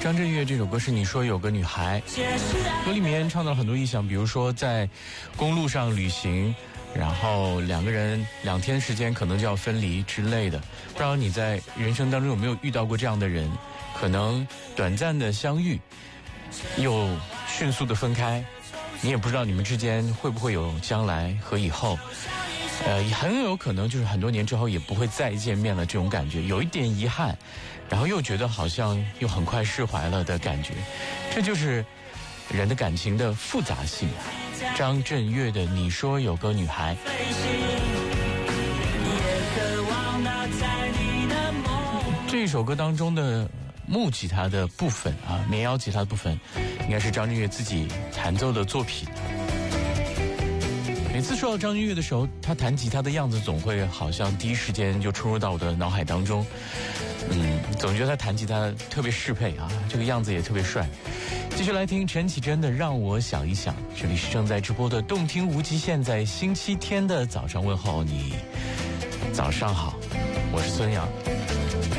张震岳这首歌是你说有个女孩，歌里面唱到了很多意象，比如说在公路上旅行，然后两个人2天时间可能就要分离之类的。不知道你在人生当中有没有遇到过这样的人，可能短暂的相遇又迅速的分开，你也不知道你们之间会不会有将来和以后，也很有可能就是很多年之后也不会再见面了，这种感觉有一点遗憾，然后又觉得好像又很快释怀了的感觉，这就是人的感情的复杂性。张震岳的你说有个女孩，这首歌当中的木吉他的部分啊，绵腰吉他的部分应该是张震岳自己弹奏的作品。每次说到张震岳的时候，他弹吉他的样子总会好像第一时间就冲入到我的脑海当中。总觉得他弹吉他特别适配啊，这个样子也特别帅。继续来听陈绮贞的《让我想一想》，这里是正在直播的动听无极限，在星期天的早上问候你，早上好，我是孙杨。